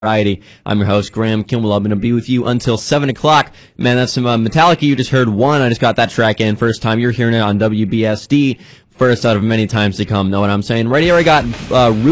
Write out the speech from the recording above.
Variety. I'm your host, Graham Kimball. I'm going to be with you until 7 o'clock. Man, that's some Metallica. You just heard one. I just got that track in. First time you're hearing it on WBSD. First out of many times to come. Know what I'm saying? Right here I got